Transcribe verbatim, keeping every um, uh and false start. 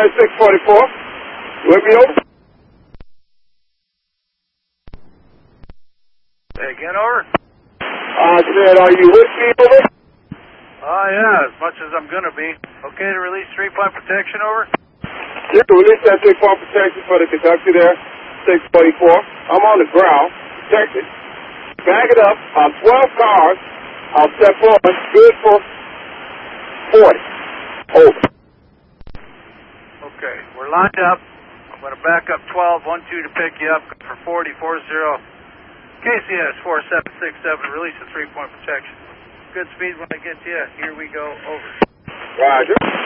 United six forty-four. With me, over? Say again, over? I said, are you with me, over? Oh, yeah, as much as I'm going to be. Okay to release three-point protection, over? You can release that three-point protection for the conductor there, six forty-four. I'm on the ground, protected. Bag it up, uh, twelve cars. I'll step forward, good for forty. Over. Okay, we're lined up. I'm going to back up twelve, one two to pick you up for forty, four zero. K C S four seven six seven, release the three-point protection. Good speed when I get to you. Here we go, over. Roger.